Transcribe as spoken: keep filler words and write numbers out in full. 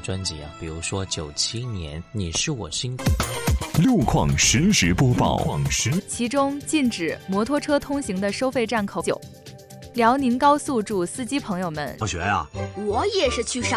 专辑啊，比如说九七年《你是我心》。 路况实时播报， 其中禁止摩托车通行的收费站口九。辽宁高速祝司机朋友们上学呀、啊， 我也是去上